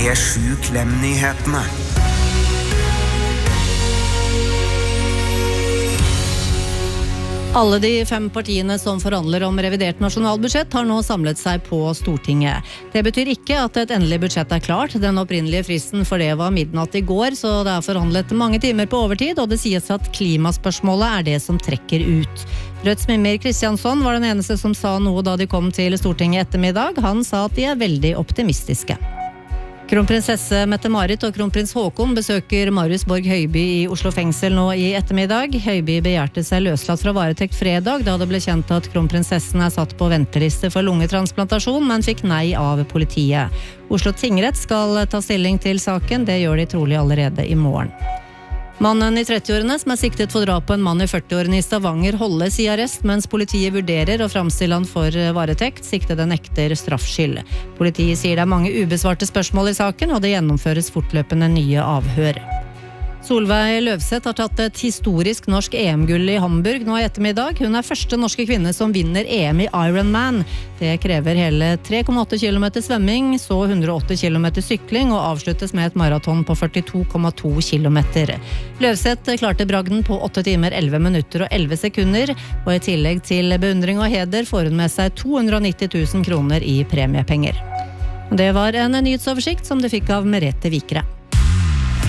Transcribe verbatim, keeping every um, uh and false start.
P sju Klem-nyhetene. Alle de fem partiene som forhandler om revidert nasjonalbudsjett har nå samlet seg på Stortinget. Det betyr ikke at et endelig budsjett er klart. Den opprinnelige fristen for det var midnatt i går, så det er forhandlet mange timer på overtid, og det sies at klimaspørsmålet er det som trekker ut. Rødts Mimir Kristiansson var den eneste som sa noe da de kom til Stortinget ettermiddag. Han sa at de er veldig optimistiske. Kronprinsesse Mette-Marit og kronprins Håkon besøker Marius Borg Høiby i Oslo fengsel nå i ettermiddag. Høiby begjærte seg løslatt fra varetekt fredag, da det ble kjent at kronprinsessen er satt på venteliste for lungetransplantasjon, men fikk nei av politiet. Oslo tingrett skal ta stilling til saken, det gjør de trolig allerede i morgen. Mannen i trettiårene som er siktet for drap på en mann i førtiårene i Stavanger holdes i arrest, mens politiet vurderer å framstille han for varetekt. Siktede nekter straffskyld. Politiet sier det er mange ubesvarte spørsmål i saken, og det gjennomføres fortløpende nye avhør. Solveig Løvseth har tatt et historisk norsk E M-gull i Hamburg nå i ettermiddag. Hun er første norske kvinne som vinner E M i Ironman. Det krever hele tre komma åtte kilometer svømming, så hundre og åtte kilometer sykling og avsluttes med et maraton på førtito komma to kilometer. Løvseth klarte bragden på åtte timer, elleve minutter og elleve sekunder, og i tillegg til beundring og heder får hun med seg to hundre og nitti tusen kroner i premiepenger. Det var en nyhetsoversikt som du fikk av Merete Vikre.